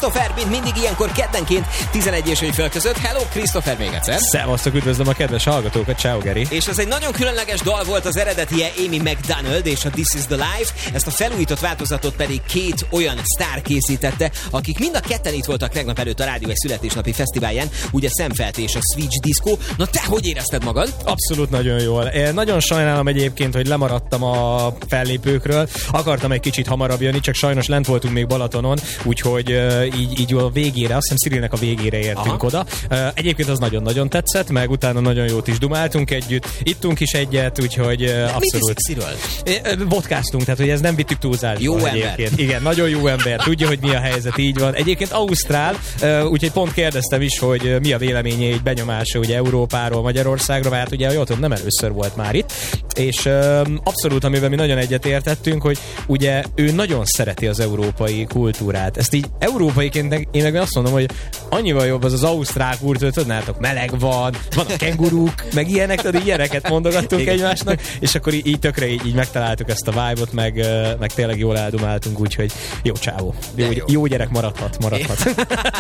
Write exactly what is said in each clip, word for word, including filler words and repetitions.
Christopher, mint mindig ilyenkor keddenként tizenegy és fél között. Hello, Christopher, még egyszer. Szevasztok, üdvözlöm a kedves hallgatókat, ciao Geri. És ez egy nagyon különleges dal volt, az eredetie Amy McDonald és a This is the Life, ezt a felújított változatot pedig két olyan sztár készítette, akik mind a ketten itt voltak tegnap előtt a Rádió egy születésnapi fesztiválján, ugye Szemfelt és a Switch Disco. Na te hogy érezted magad? Abszolút nagyon jól. Én nagyon sajnálom egyébként, hogy lemaradtam a fellépőkről. Akartam egy kicsit hamarabb jönni, csak sajnos lent voltunk még Balatonon, úgyhogy uh, így, így a végére, azt hiszem Cirilnek a végére értünk Aha. oda. Uh, egyébként az nagyon-nagyon tetszett, meg utána nagyon jót is dumáltunk együtt, ittunk is egyet, úgyhogy uh, abszolút. Mit vodkáztunk, tehát hogy ez nem vittük túlzásba. Jó egyébként. ember. Igen, nagyon jó ember, tudja, hogy mi a helyzet, így van. Egyébként ausztrál, uh, úgyhogy pont kérdeztem is, hogy uh, mi a véleménye, egy benyomása ugye Európáról, Magyarországra, mert ugye jól tudom, nem először volt már itt, és uh, abszolút, amivel mi nagyon egyetértettünk, hogy ugye ő nagyon szereti az európai kultúrát. Ezt így európaiként én meg azt mondom, hogy annyival jobb az az ausztrál kultúra, tudnátok, meleg van, van a kenguruk, meg ilyenek, tudod, ilyeneket mondogattunk egymásnak, és akkor így, így tökre így, így megtaláltuk ezt a vibe-ot, meg, meg tényleg jól eldumáltunk, úgyhogy jó csávó. Jó, jó. jó gyerek maradhat, maradhat.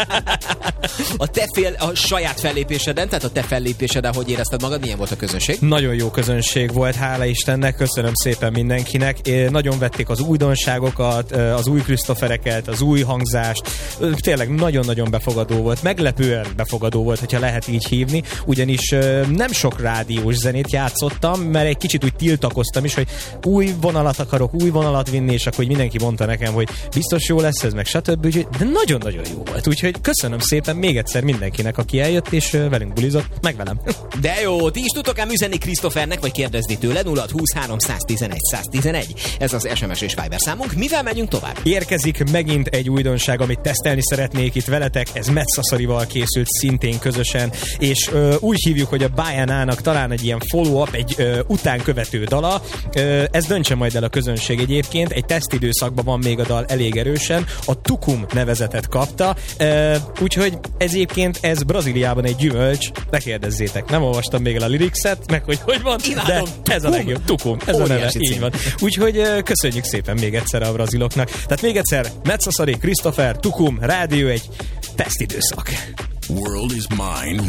A te fél, a saját fellépéseden, tehát a te fellépéseden, hogy érezted magad, milyen volt a közönség? Nagyon jó közönség volt, hála Istennek, köszönöm szépen mindenkinek. Nagyon vették az újdonságokat, az új Christophereket, az új hangzást. Tényleg nagyon-nagyon befogadó volt, meglepően befogadó volt, hogyha lehet így hívni, ugyanis nem sok rádiós zenét játszottam, mert egy kicsit úgy tiltakoztam is, hogy új vonalat akarok, új vonalat vinni, és akkor mindenki mondta nekem, hogy biztos jó lesz ez, meg stb. De nagyon-nagyon jó volt, úgyhogy köszönöm szépen még egyszer mindenkinek, aki eljött, és velünk bulizott, meg velem. De jó, ti is tudtok ám üzenni Christophernek, vagy kérdezni tőle, nulla húsz három száztizenegy száztizenegy. Ez az es em es és Viber számunk. Mivel megyünk tovább? Érkezik megint egy újdonság, amit tesztelni szeretnék itt veletek, ez Metszaszarival készült szintén közösen, és ö, úgy hívjuk, hogy a Bajánának talán egy ilyen follow-up, egy ö, utánkövető dala. Ö, ez döntse majd el a közönség egyébként, egy tesztidőszakban van még a dal elég erősen, a Tukum nevezetet kapta, ö, úgyhogy ez egyébként ez Brazíliában egy gyümölcs, ne kérdezzétek, nem olvastam még el a lyricset, meg hogy hogy van, Imádom, de ez a legjobb, Tukum, ez Óriási a neve, cím. így van. Úgyhogy ö, köszönjük szépen még egyszer a braziloknak. Tehát még egyszer, Metszaszari, Christopher, Tukum, Rádió egy tesztidőszak. World is mine